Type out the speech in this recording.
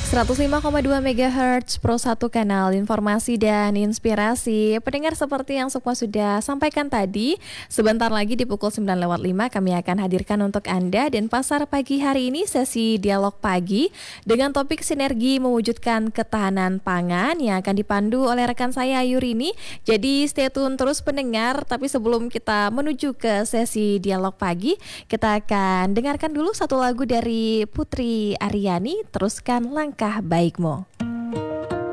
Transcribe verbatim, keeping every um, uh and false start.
seratus lima koma dua megahertz Pro satu kanal informasi dan inspirasi. Pendengar, seperti yang Sukma sudah sampaikan tadi, sebentar lagi di pukul sembilan lewat lima kami akan hadirkan untuk Anda dan pasar pagi hari ini sesi dialog pagi dengan topik sinergi mewujudkan ketahanan pangan yang akan dipandu oleh rekan saya Yurini. Jadi stay tune terus pendengar, tapi sebelum kita menuju ke sesi dialog pagi, kita akan dengarkan dulu satu lagu dari Putri Aryani, Teruskan Langkah Baikmu.